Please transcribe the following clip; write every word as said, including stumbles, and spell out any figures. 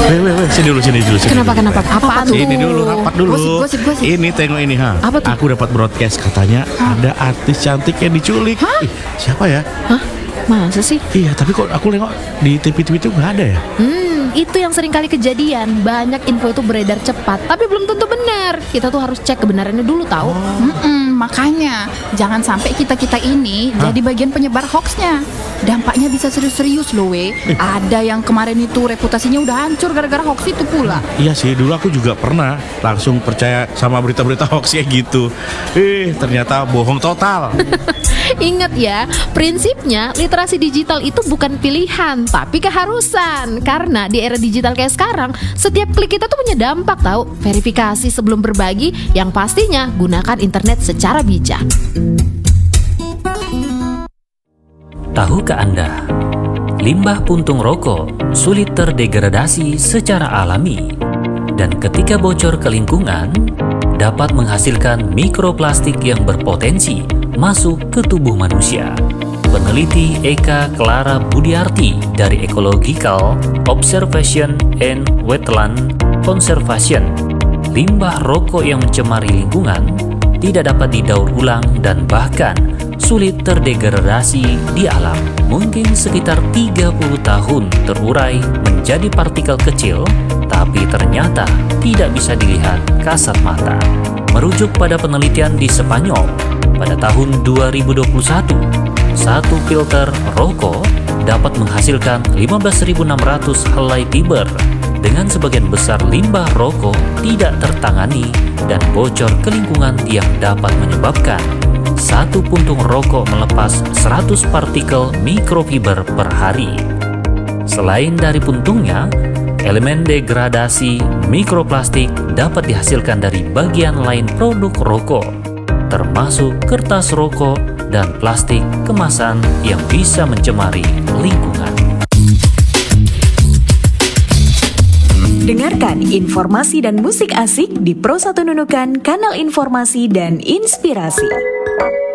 Weh, weh, weh, sini dulu, sini dulu. Sini Kenapa, dulu. kenapa? Apa tuh? Sini dulu, rapat dulu. Gosip, gosip, gosip. Ini tengok ini, ha. Apa tuh? Aku dapat broadcast katanya ada artis cantik yang diculik. Ih, siapa ya? Hah? Masa sih? Iya, tapi kok aku nengok di T V-T V itu nggak ada ya? Hmm, itu yang sering kali kejadian. Banyak info itu beredar cepat, tapi belum tentu benar. Kita tuh harus cek kebenarannya dulu tahu. Mm-mm, makanya jangan sampai kita-kita ini Hah? jadi bagian penyebar hoaxnya. Dampaknya bisa serius-serius loh, we. Ada yang kemarin itu reputasinya udah hancur gara-gara hoax itu pula. Iya sih, dulu aku juga pernah langsung percaya sama berita-berita hoax kayak gitu. Eh, ternyata bohong total. Ingat ya, prinsipnya literasi digital itu bukan pilihan, tapi keharusan. Karena di era digital kayak sekarang, setiap klik kita tuh punya dampak tahu. Verifikasi sebelum berbagi, yang pastinya gunakan internet secara bijak. Tahukah Anda, limbah puntung rokok sulit terdegradasi secara alami dan ketika bocor ke lingkungan dapat menghasilkan mikroplastik yang berpotensi masuk ke tubuh manusia. Peneliti Eka Clara Budiarti dari Ecological Observation and Wetland Conservation, limbah rokok yang mencemari lingkungan tidak dapat didaur ulang dan bahkan sulit terdegradasi di alam. Mungkin sekitar tiga puluh tahun terurai menjadi partikel kecil, tapi ternyata tidak bisa dilihat kasat mata. Merujuk pada penelitian di Spanyol, pada tahun dua ribu dua puluh satu, satu filter rokok dapat menghasilkan lima belas ribu enam ratus helai fiber, dengan sebagian besar limbah rokok tidak tertangani dan bocor ke lingkungan yang dapat menyebabkan satu puntung rokok melepas seratus partikel mikrofiber per hari. Selain dari puntungnya, elemen degradasi mikroplastik dapat dihasilkan dari bagian lain produk rokok, termasuk kertas rokok dan plastik kemasan yang bisa mencemari lingkungan. Dengarkan informasi dan musik asik di Pro satu Nunukan, kanal informasi dan inspirasi.